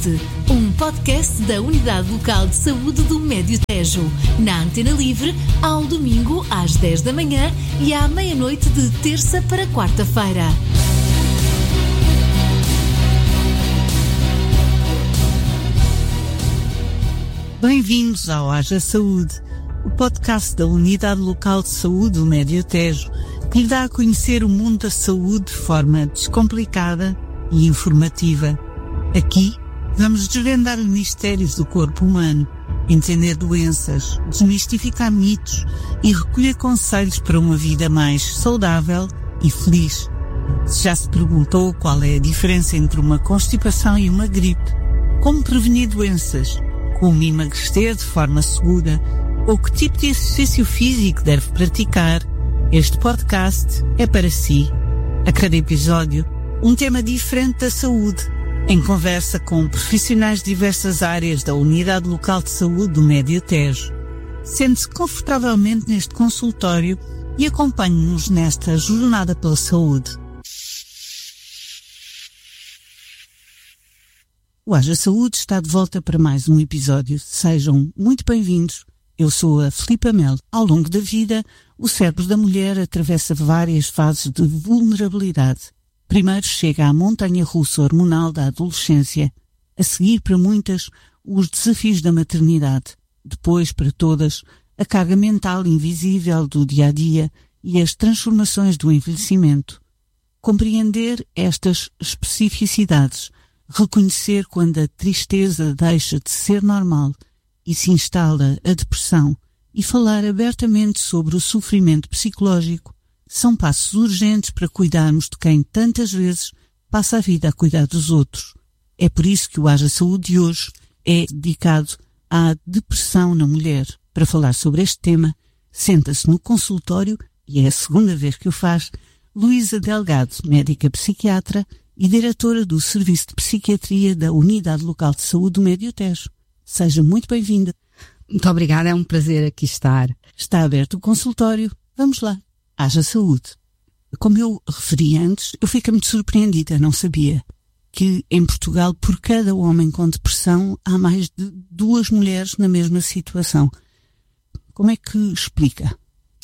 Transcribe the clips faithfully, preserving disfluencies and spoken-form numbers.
Saúde, um podcast da Unidade Local de Saúde do Médio Tejo, na Antena Livre, ao domingo às dez da manhã e à meia-noite de terça para quarta-feira. Bem-vindos ao Haja Saúde, o podcast da Unidade Local de Saúde do Médio Tejo, que lhe dá a conhecer o mundo da saúde de forma descomplicada e informativa. Aqui vamos desvendar os mistérios do corpo humano, entender doenças, desmistificar mitos e recolher conselhos para uma vida mais saudável e feliz. Se já se perguntou qual é a diferença entre uma constipação e uma gripe, como prevenir doenças, como emagrecer de forma segura ou que tipo de exercício físico deve praticar, este podcast é para si. A cada episódio, um tema diferente da saúde, em conversa com profissionais de diversas áreas da Unidade Local de Saúde do Médio Tejo. Sente-se confortavelmente neste consultório e acompanhe-nos nesta jornada pela saúde. O Haja Saúde está de volta para mais um episódio. Sejam muito bem-vindos. Eu sou a Filipa Melo. Ao longo da vida, o cérebro da mulher atravessa várias fases de vulnerabilidade. Primeiro chega à montanha-russa hormonal da adolescência, a seguir para muitas os desafios da maternidade, depois para todas a carga mental invisível do dia-a-dia e as transformações do envelhecimento. Compreender estas especificidades, reconhecer quando a tristeza deixa de ser normal e se instala a depressão e falar abertamente sobre o sofrimento psicológico são passos urgentes para cuidarmos de quem tantas vezes passa a vida a cuidar dos outros. É por isso que o Haja Saúde de hoje é dedicado à depressão na mulher. Para falar sobre este tema, senta-se no consultório, e é a segunda vez que o faz, Luísa Delgado, médica psiquiatra e diretora do Serviço de Psiquiatria da Unidade Local de Saúde do Médio Tejo. Seja muito bem-vinda. Muito obrigada, é um prazer aqui estar. Está aberto o consultório. Vamos lá. Haja Saúde. Como eu referi antes, eu fiquei muito surpreendida, não sabia que em Portugal, por cada homem com depressão, há mais de duas mulheres na mesma situação. Como é que explica?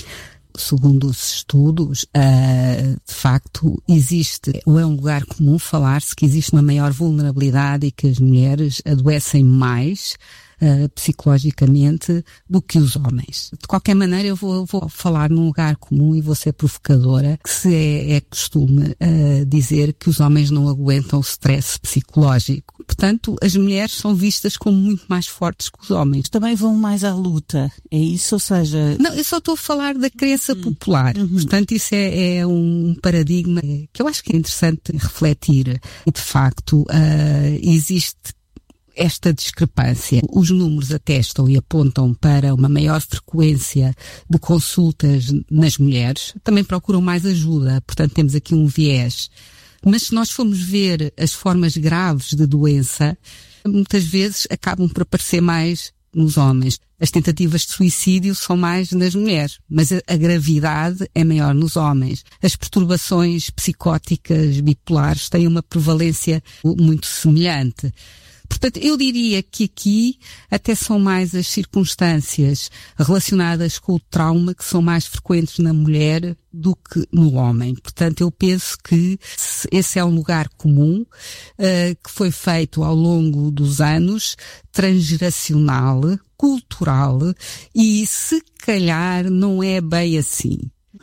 Segundo os estudos, uh, de facto, existe, ou é um lugar comum falar-se que existe uma maior vulnerabilidade e que as mulheres adoecem mais uh, psicologicamente do que os homens. De qualquer maneira, eu vou, vou falar num lugar comum e vou ser provocadora, que se é, é costume uh, dizer que os homens não aguentam o stress psicológico. Portanto, as mulheres são vistas como muito mais fortes que os homens. Também vão mais à luta, é isso? Ou seja... Não, eu só estou a falar da crença hum. popular. Uhum. Portanto, isso é, é um paradigma que eu acho que é interessante refletir. E, de facto, uh, existe esta discrepância. Os números atestam e apontam para uma maior frequência de consultas nas mulheres. Também procuram mais ajuda. Portanto, temos aqui um viés. Mas se nós formos ver as formas graves de doença, muitas vezes acabam por aparecer mais nos homens. As tentativas de suicídio são mais nas mulheres, mas a, a gravidade é maior nos homens. As perturbações psicóticas bipolares têm uma prevalência muito semelhante. Portanto, eu diria que aqui até são mais as circunstâncias relacionadas com o trauma que são mais frequentes na mulher do que no homem. Portanto, eu penso que esse é um lugar comum, uh, que foi feito ao longo dos anos, transgeracional, cultural, e se calhar não é bem assim.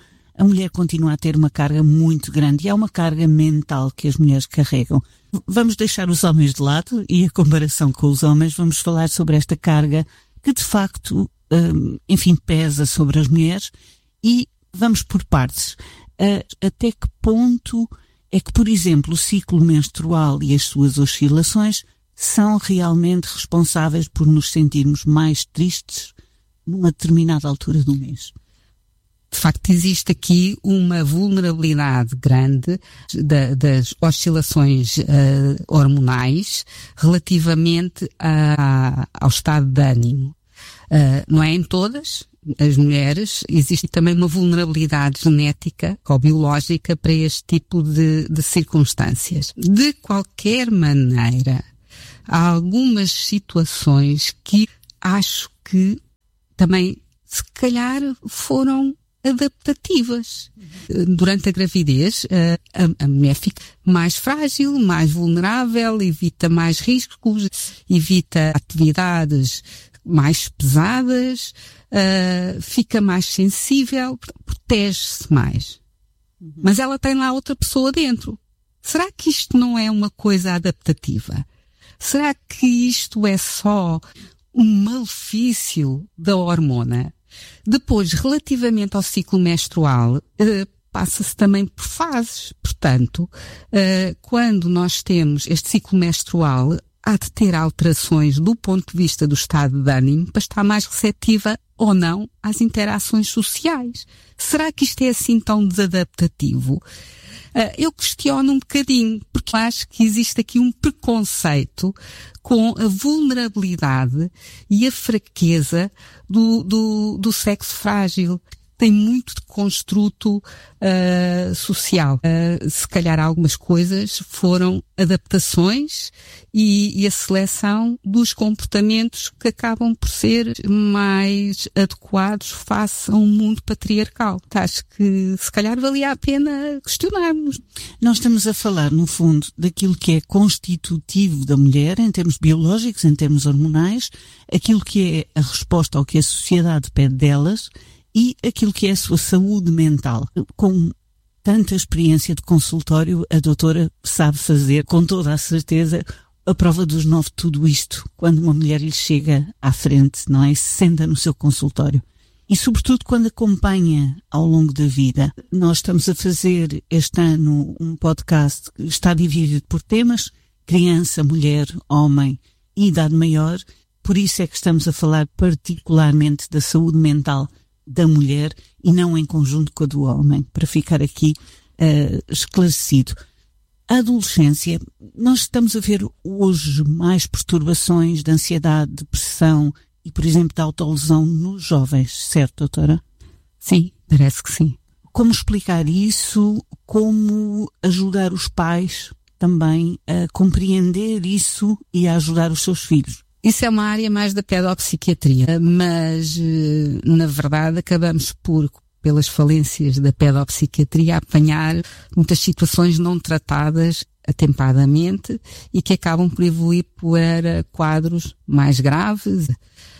A mulher continua a ter uma carga muito grande e há uma carga mental que as mulheres carregam. Vamos deixar os homens de lado e a comparação com os homens, vamos falar sobre esta carga que de facto, um, enfim, pesa sobre as mulheres e vamos por partes. Uh, até que ponto é que, por exemplo, o ciclo menstrual e as suas oscilações são realmente responsáveis por nos sentirmos mais tristes numa determinada altura do mês? De facto, existe aqui uma vulnerabilidade grande da, das oscilações uh, hormonais relativamente a, ao estado de ânimo. Uh, não é em todas as mulheres, existe também uma vulnerabilidade genética ou biológica para este tipo de, de circunstâncias. De qualquer maneira, há algumas situações que acho que também, se calhar, foram adaptativas. Durante a gravidez, a, a mulher fica mais frágil, mais vulnerável, evita mais riscos, evita atividades mais pesadas, uh, fica mais sensível, protege-se mais. Uhum. Mas ela tem lá outra pessoa dentro. Será que isto não é uma coisa adaptativa? Será que isto é só um malefício da hormona? Depois, relativamente ao ciclo menstrual, uh, passa-se também por fases. Portanto, uh, quando nós temos este ciclo menstrual, há de ter alterações do ponto de vista do estado de ânimo para estar mais receptiva ou não às interações sociais. Será que isto é assim tão desadaptativo? Uh, eu questiono um bocadinho, porque acho que existe aqui um preconceito com a vulnerabilidade e a fraqueza do, do, do sexo frágil. Tem muito de construto uh, social. Uh, se calhar algumas coisas foram adaptações e, e a seleção dos comportamentos que acabam por ser mais adequados face a um mundo patriarcal. Acho que se calhar valia a pena questionarmos. Nós estamos a falar, no fundo, daquilo que é constitutivo da mulher, em termos biológicos, em termos hormonais, aquilo que é a resposta ao que a sociedade pede delas, e aquilo que é a sua saúde mental. Com tanta experiência de consultório, a doutora sabe fazer, com toda a certeza, a prova dos nove tudo isto, quando uma mulher lhe chega à frente, não é? Se senta no seu consultório. E sobretudo quando acompanha ao longo da vida. Nós estamos a fazer este ano um podcast que está dividido por temas: criança, mulher, homem e idade maior. Por isso é que estamos a falar particularmente da saúde mental da mulher e não em conjunto com a do homem, para ficar aqui uh, esclarecido. A adolescência, nós estamos a ver hoje mais perturbações de ansiedade, depressão e, por exemplo, de autolesão nos jovens, certo, doutora? Sim, parece que sim. Como explicar isso? Como ajudar os pais também a compreender isso e a ajudar os seus filhos? Isso é uma área mais da pedopsiquiatria, mas, na verdade, acabamos por, pelas falências da pedopsiquiatria, apanhar muitas situações não tratadas atempadamente e que acabam por evoluir para quadros mais graves.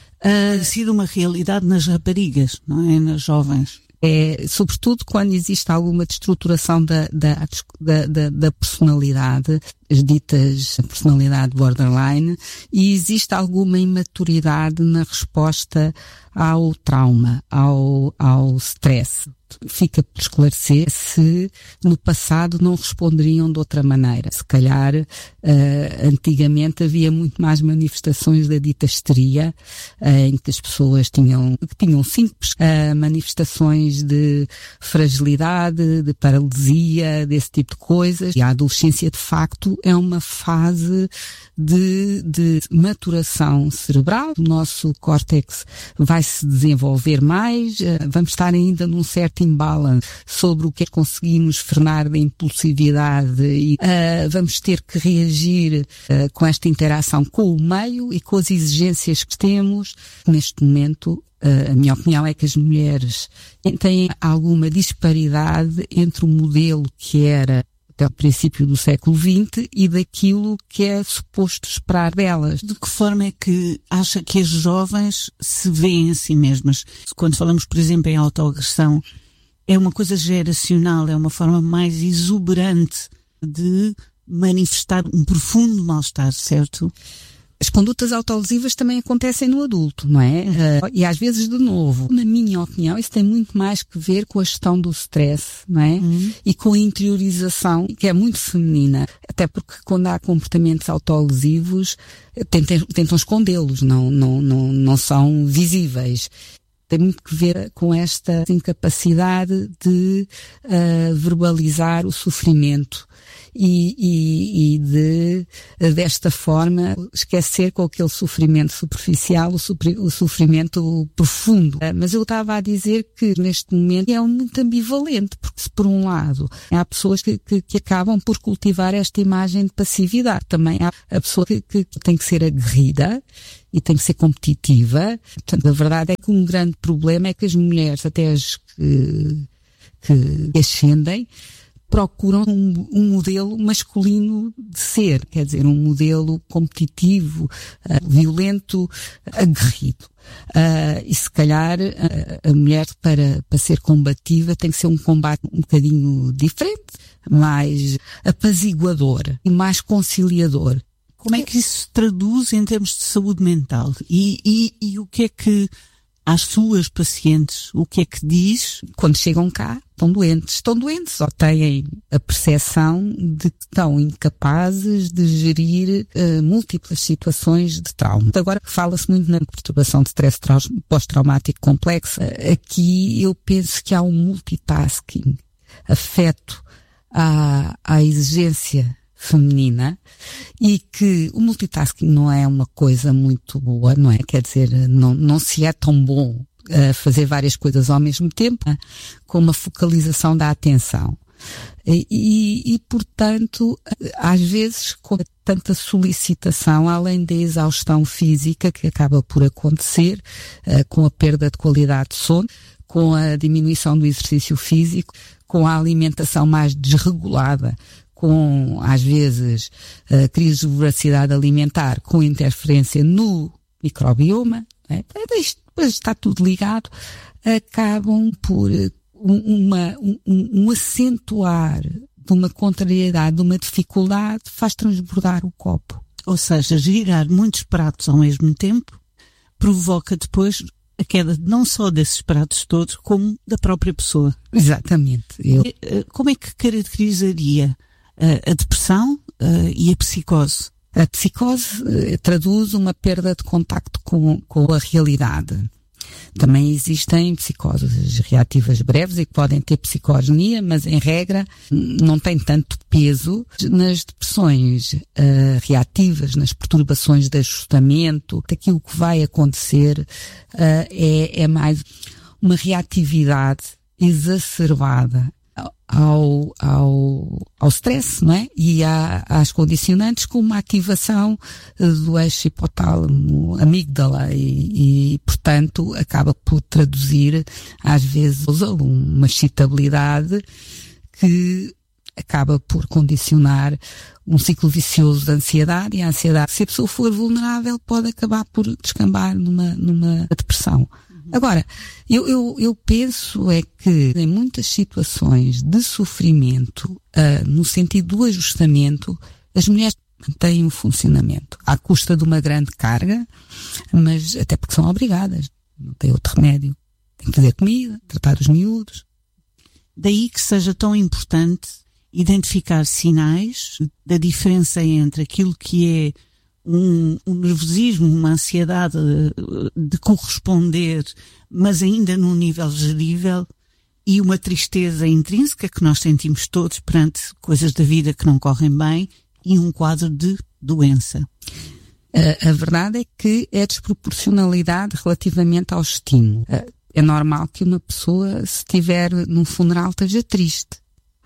Tem sido uma realidade nas raparigas, não é? Nas jovens. É, sobretudo quando existe alguma destruturação da, da, da, da personalidade, as ditas personalidade borderline, e existe alguma imaturidade na resposta ao trauma, ao, ao stress. Fica por esclarecer se no passado não responderiam de outra maneira. Se calhar, uh, antigamente havia muito mais manifestações da dita histeria, uh, em que as pessoas tinham, tinham simples uh, manifestações de fragilidade, de paralisia, desse tipo de coisas. E a adolescência, de facto, é uma fase de, de maturação cerebral. O nosso córtex vai se desenvolver mais, uh, vamos estar ainda num certo imbalance sobre o que é que conseguimos frenar da impulsividade e uh, vamos ter que reagir uh, com esta interação com o meio e com as exigências que temos. Neste momento, uh, a minha opinião é que as mulheres têm alguma disparidade entre o modelo que era até o princípio do século vinte e daquilo que é suposto esperar delas. De que forma é que acha que as jovens se veem a si mesmas? Quando falamos, por exemplo, em autoagressão, é uma coisa geracional, é uma forma mais exuberante de manifestar um profundo mal-estar, certo? As condutas autolesivas também acontecem no adulto, não é? Uh, e às vezes, de novo, na minha opinião, isso tem muito mais que ver com a gestão do stress, não é? Uhum. E com a interiorização, que é muito feminina. Até porque quando há comportamentos autolesivos, tentam, tentam escondê-los, não, não, não, não são visíveis. Tem muito que ver com esta incapacidade de uh, verbalizar o sofrimento e, e, e de, desta forma, esquecer com aquele sofrimento superficial o, supri, o sofrimento profundo. Mas eu estava a dizer que neste momento é muito ambivalente, porque se por um lado há pessoas que, que, que acabam por cultivar esta imagem de passividade, também há a pessoa que, que tem que ser aguerrida e tem que ser competitiva. Portanto, a verdade é que um grande problema é que as mulheres, até as que, que ascendem, procuram um, um modelo masculino de ser, quer dizer, um modelo competitivo, uh, violento, aguerrido. Uh, e se calhar uh, a mulher para, para ser combativa tem que ser um combate um bocadinho diferente, mais apaziguador e mais conciliador. Como é que isso se traduz em termos de saúde mental? E, e, e o que é que às suas pacientes, o que é que diz? Quando chegam cá, estão doentes. Estão doentes ou têm a percepção de que estão incapazes de gerir uh, múltiplas situações de trauma. Agora, fala-se muito na perturbação de stress pós-traumático complexa. Aqui eu penso que há um multitasking afeto à, à exigência feminina, e que o multitasking não é uma coisa muito boa, não é? Quer dizer, não, não se é tão bom uh, fazer várias coisas ao mesmo tempo, uh, com uma focalização da atenção. E, e, e, portanto, às vezes, com tanta solicitação, além da exaustão física que acaba por acontecer, uh, com a perda de qualidade de sono, com a diminuição do exercício físico, com a alimentação mais desregulada, com, às vezes, uh, crise de voracidade alimentar, com interferência no microbioma, né? Depois está tudo ligado, acabam por uma, um, um acentuar de uma contrariedade, de uma dificuldade, faz transbordar o copo. Ou seja, girar muitos pratos ao mesmo tempo provoca depois a queda não só desses pratos todos, como da própria pessoa. Exatamente. Eu... Como é que caracterizaria a depressão uh, e a psicose? A psicose uh, traduz uma perda de contacto com, com a realidade. Também existem psicoses reativas breves e que podem ter psicogenia, mas em regra não tem tanto peso. Nas depressões uh, reativas, nas perturbações de ajustamento, aquilo que vai acontecer uh, é, é mais uma reatividade exacerbada ao, ao, ao stress, não é? E à, às condicionantes, com uma ativação do eixo hipotálamo, amígdala, e, e, portanto, acaba por traduzir, às vezes, uma excitabilidade que acaba por condicionar um ciclo vicioso de ansiedade, e a ansiedade, se a pessoa for vulnerável, pode acabar por descambar numa, numa depressão. Agora, eu, eu, eu penso é que em muitas situações de sofrimento, uh, no sentido do ajustamento, as mulheres mantêm o funcionamento à custa de uma grande carga, mas até porque são obrigadas, não têm outro remédio. Tem que fazer comida, tratar os miúdos. Daí que seja tão importante identificar sinais da diferença entre aquilo que é Um, um nervosismo, uma ansiedade de corresponder, mas ainda num nível gerível, e uma tristeza intrínseca que nós sentimos todos perante coisas da vida que não correm bem, e um quadro de doença. A, a verdade é que é desproporcionalidade relativamente ao estímulo. É normal que uma pessoa, se estiver num funeral, esteja triste.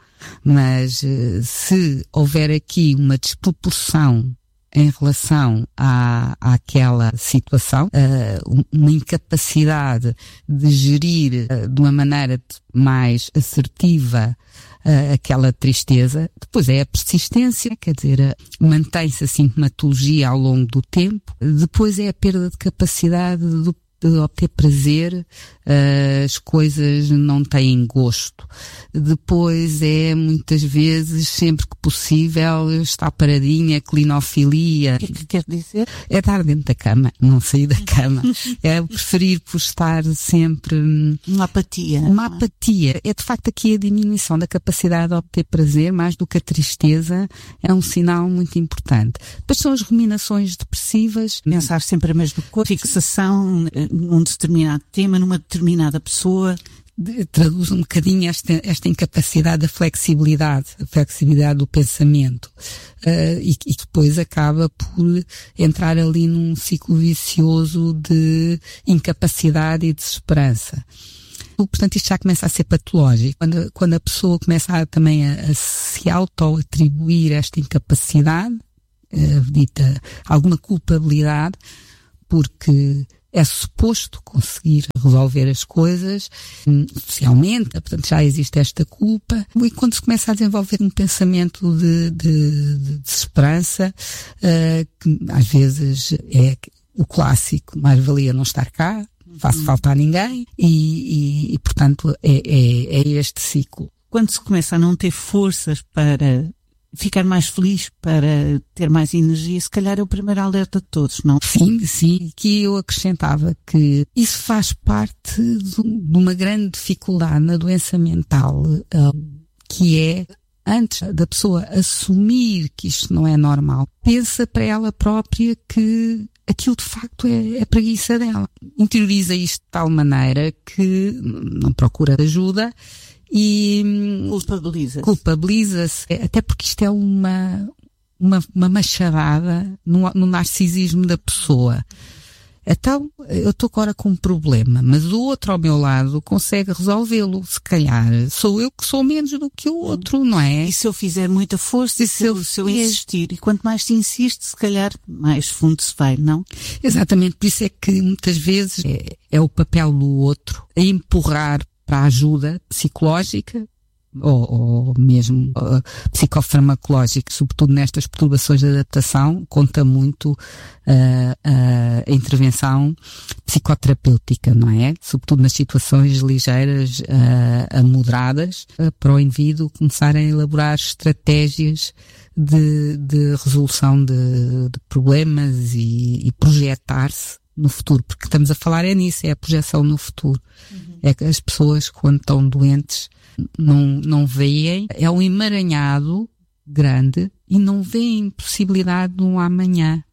Mas se houver aqui uma desproporção em relação à, àquela situação, uh, uma incapacidade de gerir uh, de uma maneira mais assertiva uh, aquela tristeza. Depois é a persistência, quer dizer, uh, mantém-se a sintomatologia ao longo do tempo. Depois é a perda de capacidade do de obter prazer, uh, as coisas não têm gosto. Depois é, muitas vezes, sempre que possível, estar paradinha, clinofilia. O que é que quer dizer? É estar dentro da cama, não sair da cama. É preferir por estar sempre... Uma apatia. Uma apatia. É, de facto, aqui a diminuição da capacidade de obter prazer, mais do que a tristeza, é um sinal muito importante. Depois são as ruminações depressivas. Pensar sempre a mesma coisa, fixação num determinado tema, numa determinada pessoa. de, traduz um bocadinho esta, esta incapacidade da flexibilidade, a flexibilidade do pensamento, uh, e, e depois acaba por entrar ali num ciclo vicioso de incapacidade e desesperança. Portanto, isto já começa a ser patológico. Quando, quando a pessoa começa a, também a, a se auto-atribuir esta incapacidade, uh, dita alguma culpabilidade, porque é suposto conseguir resolver as coisas socialmente, portanto já existe esta culpa, e quando se começa a desenvolver um pensamento de, de, de desesperança, uh, que às vezes é o clássico, mais valia não estar cá, não faço falta a ninguém, e, e, e portanto é, é, é este ciclo. Quando se começa a não ter forças para ficar mais feliz, para ter mais energia, se calhar é o primeiro alerta de todos, não? Sim, sim. Que eu acrescentava que isso faz parte de uma grande dificuldade na doença mental, que é, antes da pessoa assumir que isto não é normal, pensa para ela própria que aquilo de facto é, é preguiça dela. Interioriza isto de tal maneira que não procura ajuda, e culpabiliza-se. Culpabiliza-se, até porque isto é uma, uma, uma machadada no, no narcisismo da pessoa. Então, eu estou agora com um problema, mas o outro ao meu lado consegue resolvê-lo. Se calhar sou eu que sou menos do que o outro, não é? E se eu fizer muita força, e se eu, se eu insistir, e quanto mais se insiste, se calhar mais fundo se vai, não? Exatamente, por isso é que muitas vezes é, é o papel do outro a empurrar para a ajuda psicológica ou, ou mesmo uh, psicofarmacológica, sobretudo nestas perturbações de adaptação, conta muito uh, uh, a intervenção psicoterapêutica, não é? Sobretudo nas situações ligeiras uh, a moderadas, uh, para o indivíduo começar a elaborar estratégias de, de resolução de, de problemas e, e projetar-se no futuro, porque estamos a falar é nisso, é a projeção no futuro. Uhum. É que as pessoas, quando estão doentes, não, não veem, é um emaranhado grande e não veem possibilidade de um amanhã.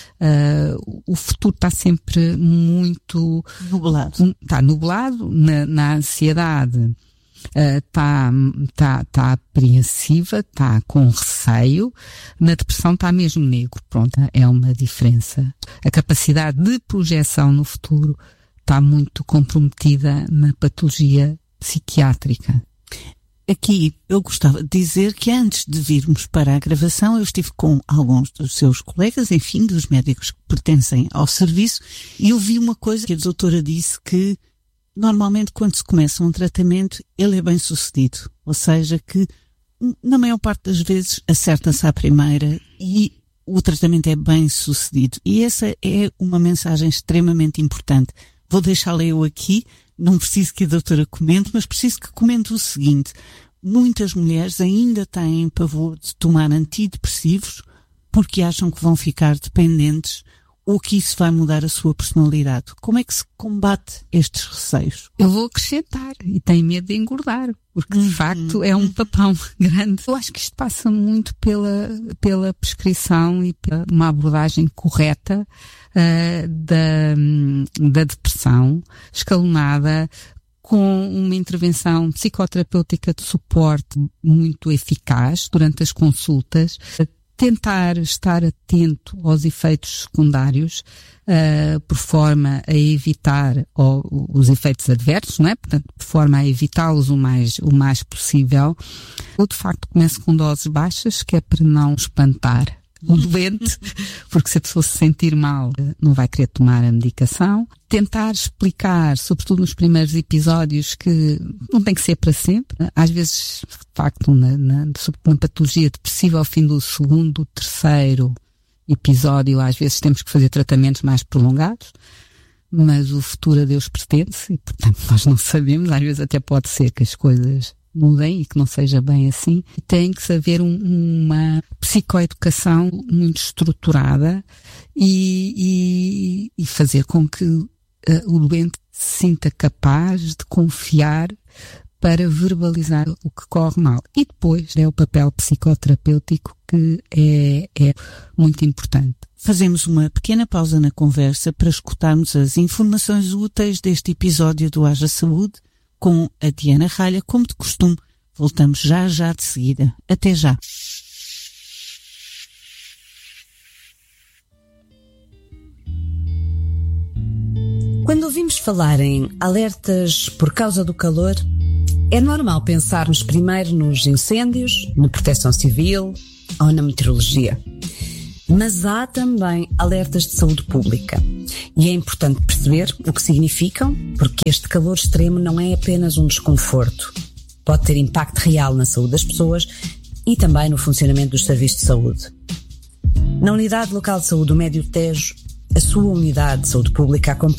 Uh, o futuro está sempre muito nublado. Está nublado na, na ansiedade. Está uh, tá, tá apreensiva, está com receio. Na depressão está mesmo negro. Pronto, é uma diferença. A capacidade de projeção no futuro está muito comprometida na patologia psiquiátrica. Aqui eu gostava de dizer que antes de virmos para a gravação eu estive com alguns dos seus colegas, enfim, dos médicos que pertencem ao serviço, e eu vi uma coisa que a doutora disse, que normalmente quando se começa um tratamento ele é bem sucedido, ou seja, que na maior parte das vezes acerta-se à primeira e o tratamento é bem sucedido, e essa é uma mensagem extremamente importante. Vou deixá-la eu aqui, não preciso que a doutora comente, mas preciso que comente o seguinte: muitas mulheres ainda têm pavor de tomar antidepressivos porque acham que vão ficar dependentes ou que isso vai mudar a sua personalidade. Como é que se combate estes receios? Eu vou acrescentar, e tenho medo de engordar, porque de facto é um papão grande. Eu acho que isto passa muito pela, pela prescrição e pela uma abordagem correta uh, da, da depressão, escalonada, com uma intervenção psicoterapêutica de suporte muito eficaz durante as consultas. Tentar estar atento aos efeitos secundários, uh, por forma a evitar ou, os efeitos adversos, não é? Portanto, por forma a evitá-los o mais, o mais possível. Eu, de facto, começo com doses baixas, que é para não espantar o doente, porque se a pessoa se sentir mal, não vai querer tomar a medicação. Tentar explicar, sobretudo nos primeiros episódios, que não tem que ser para sempre. Às vezes, de facto, na, na, na patologia depressiva, ao fim do segundo, terceiro episódio, às vezes temos que fazer tratamentos mais prolongados, mas o futuro a Deus pertence e, portanto, nós não sabemos. Às vezes até pode ser que as coisas mudem e que não seja bem assim. Tem que haver um, uma psicoeducação muito estruturada e, e, e fazer com que uh, o doente se sinta capaz de confiar para verbalizar o que corre mal. E depois é o papel psicoterapêutico que é, é muito importante. Fazemos uma pequena pausa na conversa para escutarmos as informações úteis deste episódio do Haja Saúde, com a Diana Ralha, como de costume. Voltamos já já de seguida. Até já. Quando ouvimos falar em alertas por causa do calor, é normal pensarmos primeiro nos incêndios, na proteção civil ou na meteorologia. Mas há também alertas de saúde pública. E é importante perceber o que significam, porque este calor extremo não é apenas um desconforto. Pode ter impacto real na saúde das pessoas e também no funcionamento dos serviços de saúde. Na Unidade Local de Saúde do Médio Tejo, a sua unidade de saúde pública acompanha